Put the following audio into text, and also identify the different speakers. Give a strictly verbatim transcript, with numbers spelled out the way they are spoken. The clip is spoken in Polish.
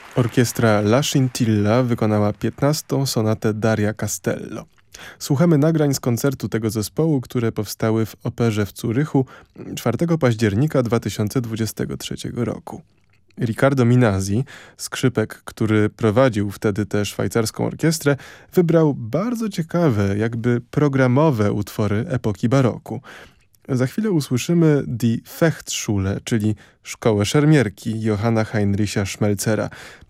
Speaker 1: Orkiestra La Scintilla wykonała piętnastą sonatę Daria Castello. Słuchamy nagrań z koncertu tego zespołu, które powstały w Operze w Zurychu czwartego października dwa tysiące dwudziestego trzeciego roku. Riccardo Minasi, skrzypek, który prowadził wtedy tę szwajcarską orkiestrę, wybrał bardzo ciekawe, jakby programowe utwory epoki baroku. Za chwilę usłyszymy Die Fechtschule, czyli Szkołę Szermierki Johanna Heinricha Schmelzera.